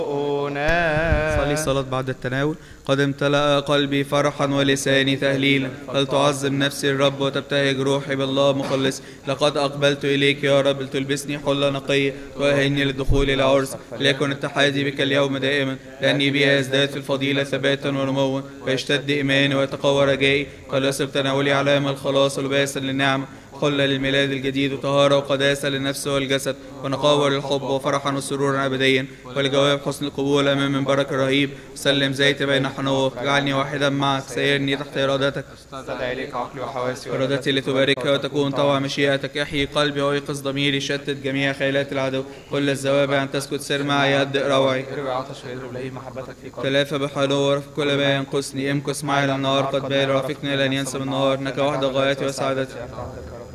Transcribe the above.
صلي صلاة بعد التناول. قد امتلأ قلبي فرحا ولساني تهليلا، فلتعظم نفسي الرب وتبتهج روحي بالله مخلص. لقد أقبلت إليك يا رب، تلبسني حلة نقية وأهلني للدخول إلى عرس. ليكن اتحادي بك اليوم دائما، لأني بها يزداد في الفضيلة ثباتا ونموا، ويشتد إيماني ويتقوى رجائي. قد يصب تناولي علامة الخلاص ولباسا للنعمة، خلة للميلاد الجديد، وطهارة وقداسة للنفس والجسد، ونقاوة للحب وفرحا وسرورا أبديا، ولجواب حسن القبول أمام منبرك الرهيب. سلم زيت بين حنوك، اجعلني واحدا معك، سيرني تحت إرادتك. استدعي إليك عقلي وحواسي إرادتي لتباركها وتكون طوع مشيئتك. احيي قلبي ويقظ ضميري، شتت جميع خيلات العدو. كل الزوابع أن تسكت، سر معي يهدئ روعي. اروي عطش ويضرب لهيب محبتك في قلبي. تلافى بحلوة في كل ما ينقصني، امكس معي للنهار قد بال، رافقني لن ينسى النهار، انك وحدك غايتي وسعادتي.